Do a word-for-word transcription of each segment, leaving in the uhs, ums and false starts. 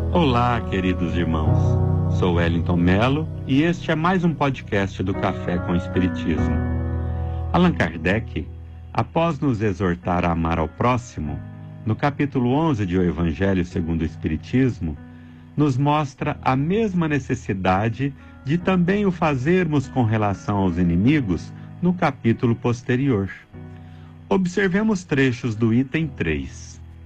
Olá, queridos irmãos. Sou Wellington Melo e este é mais um podcast do Café com Espiritismo. Allan Kardec, após nos exortar a amar ao próximo, no capítulo onze de O Evangelho segundo o Espiritismo, nos mostra a mesma necessidade de também o fazermos com relação aos inimigos no capítulo posterior. Observemos trechos do item três.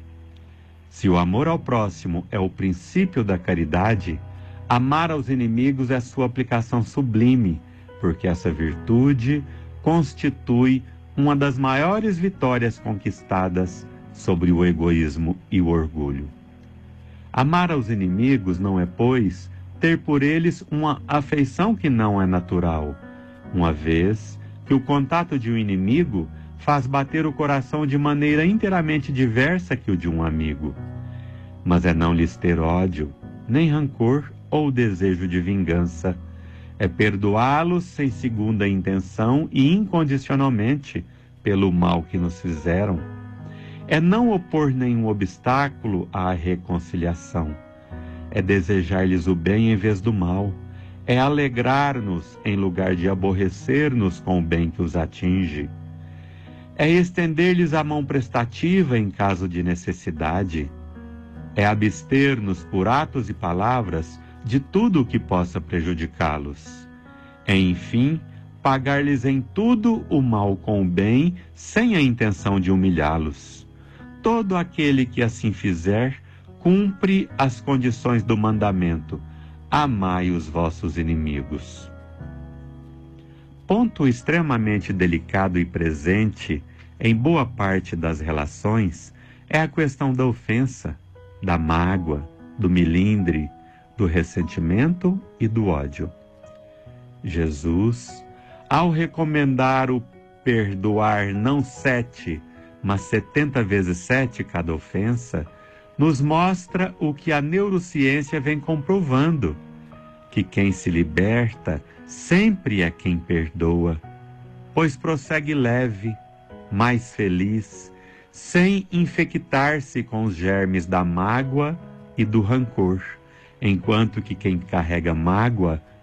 Se o amor ao próximo é o princípio da caridade, amar aos inimigos é sua aplicação sublime, porque essa virtude constitui uma das maiores vitórias conquistadas sobre o egoísmo e o orgulho. Amar aos inimigos não é, pois, ter por eles uma afeição que não é natural, uma vez que o contato de um inimigo faz bater o coração de maneira inteiramente diversa que o de um amigo. Mas é não lhes ter ódio, nem rancor ou desejo de vingança. É perdoá-los sem segunda intenção e incondicionalmente pelo mal que nos fizeram. É não opor nenhum obstáculo à reconciliação. É desejar-lhes o bem em vez do mal. É alegrar-nos em lugar de aborrecer-nos com o bem que os atinge. É estender-lhes a mão prestativa em caso de necessidade. É abster-nos por atos e palavras de tudo o que possa prejudicá-los. É, enfim, pagar-lhes em tudo o mal com o bem, sem a intenção de humilhá-los. Todo aquele que assim fizer, cumpre as condições do mandamento: amai os vossos inimigos. Ponto extremamente delicado e presente em boa parte das relações é a questão da ofensa, da mágoa, do melindre, do ressentimento e do ódio. Jesus, ao recomendar o perdoar não sete, mas setenta vezes sete cada ofensa, nos mostra o que a neurociência vem comprovando, que quem se liberta sempre é quem perdoa, pois prossegue leve, mais feliz, sem infectar-se com os germes da mágoa e do rancor, enquanto que quem carrega mágoa